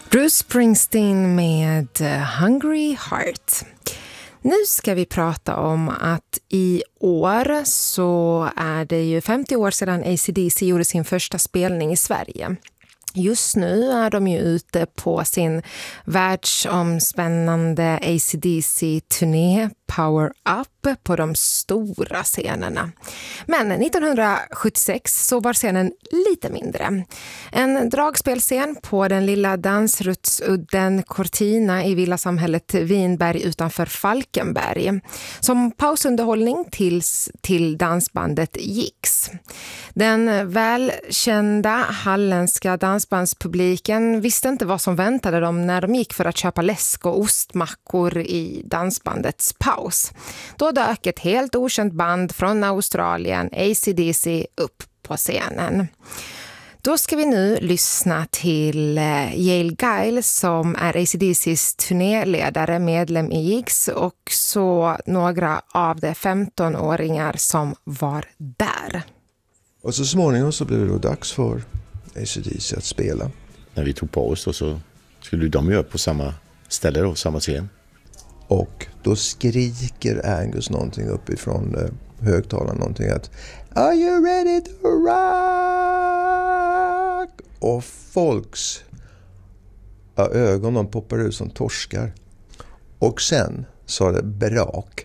Bruce Springsteen med Hungry Heart. Nu ska vi prata om att i år så är det ju 50 år sedan AC/DC gjorde sin första spelning i Sverige. Just nu är de ju ute på sin världsomspännande AC/DC-turné Power Up på de stora scenerna. Men 1976 så var scenen lite mindre. En dragspelscen på den lilla dansrutsudden Cortina i villasamhället Vinberg utanför Falkenberg. Som pausunderhållning till dansbandet Jix. Den välkända halländska dansbandspubliken visste inte vad som väntade dem när de gick för att köpa läsk och ostmackor i dansbandets paus. Då dök ett helt okänt band från Australien, AC/DC, upp på scenen. Då ska vi nu lyssna till Yale Guile som är AC/DCs turnéledare, medlem i Jix, och så några av de 15-åringar som var där. Och så småningom så blev det då dags för AC/DC att spela. När vi tog på oss då, så skulle de göra på samma ställe då, samma scen. Och då skriker Angus någonting uppifrån högtalaren, någonting att "Are you ready to rock?" Och folks ögon de poppar ut som torskar. Och sen sa det brak.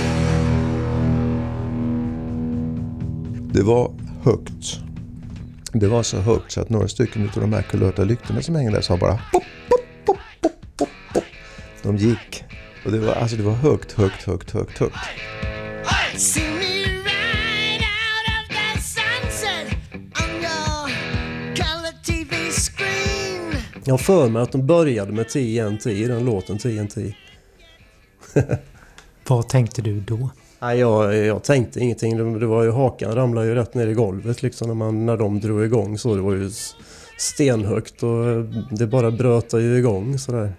Det var högt. Det var så högt så att några stycken av de här kulörta lyktorna som hängde där sa bara pop, pop, pop, pop, pop, pop. De gick. Och det var högt. Jag för mig att de började med TNT i den låten TNT. Vad tänkte du då? Nej, jag tänkte ingenting. Det var ju, hakan ramlade ju rätt ner i golvet liksom när de drog igång. Så det var ju stenhögt och det bara brötade ju igång sådär.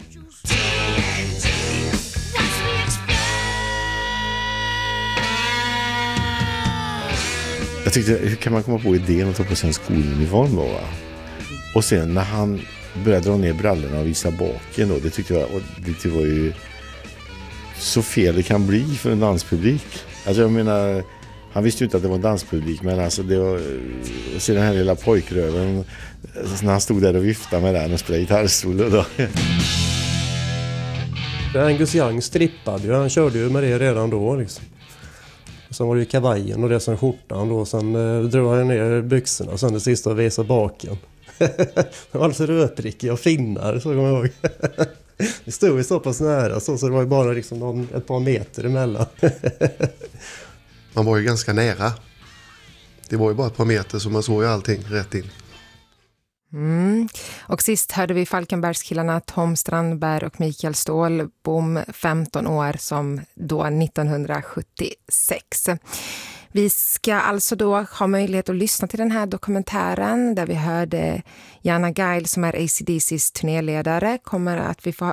Jag tyckte, hur kan man komma på idén att ta på sig en skoluniform då, va? Och sen när han började dra ner brallorna och visa baken då, det tyckte jag, och det var ju så fel det kan bli för en danspublik. Alltså jag menar, han visste ju inte att det var en danspublik, men alltså det var, och se den här lilla pojkröven när han stod där och viftade med den och spelade gitarrsolo då. Angus Young strippade ju, han körde ju med det redan då liksom. Sen var det ju kavajen och det som skjortan då. Sen drog han ner byxorna. Sen det sista visade baken. Det var alltså rötrickiga och finnar, så kommer jag ihåg. Det stod ju så pass nära så det var ju bara liksom ett par meter emellan. Man var ju ganska nära. Det var ju bara ett par meter så man såg ju allting rätt in. Och sist hörde vi Falkenbergskillarna Tom Strandberg och Mikael Stålbom, 15 år, som då 1976. Vi ska alltså då ha möjlighet att lyssna till den här dokumentären där vi hörde Jana Guile som är AC/DCs turnéledare. Kommer att vi få